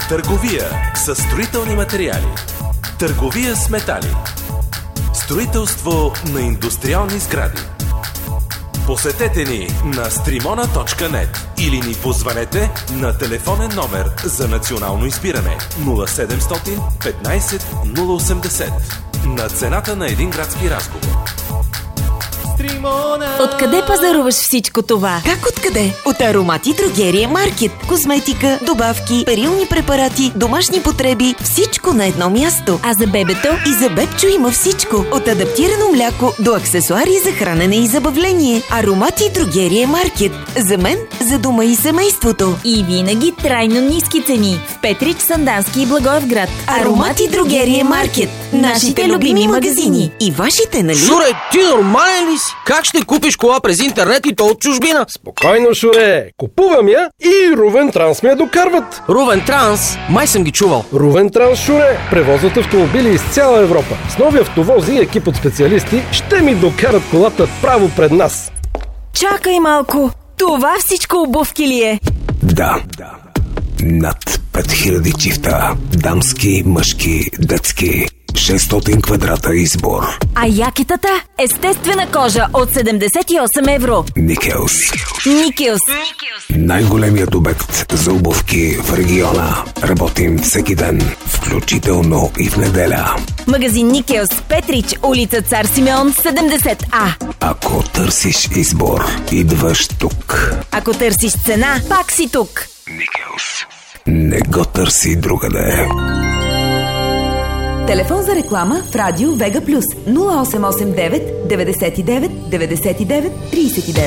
Търговия с строителни материали. Търговия с метали. Строителство на индустриални сгради. Посетете ни на strimona.net или ни позванете на телефонен номер за национално избиране 0700 15 080 на цената на един градски разговор. Откъде пазаруваш всичко това? Как откъде? От Аромати Дрогерия Маркет. Козметика, добавки, перилни препарати, домашни потреби, всичко на едно място. А за бебето? И за бебчо има всичко. От адаптирано мляко до аксесуари за хранене и забавление. Аромати Дрогерия Маркет. За мен, за дома и семейството. И винаги трайно ниски цени. В Петрич, Сандански и Благоевград. Аромати Дрогерия Маркет. Нашите любими магазини. И вашите, нали? Шуре, ти нормален ли си? Как ще купиш кола през интернет и то от чужбина? Спокойно, Шуре. Купувам я и Рувен Транс ме я докарват. Рувен Транс? Май съм ги чувал. Рувен Транс, Шуре. Превозват автомобили из цяла Европа. С нови автовози и екип от специалисти ще ми докарат колата право пред нас. Чакай малко. Това всичко обувки ли е? Да. Над 5000 чифта. Дамски, мъжки, детски. 600 квадрата избор. А якетата? Естествена кожа от 78 евро. Никелс. Никелс. Най-големият обект за обувки в региона. Работим всеки ден, включително и в неделя. Магазин Никелс, Петрич, улица Цар Симеон, 70А. Ако търсиш избор, идваш тук. Ако търсиш цена, пак си тук. Никелс. Не го търси другаде. Телефон за реклама в радио Вега Плюс 0889 99 99 39.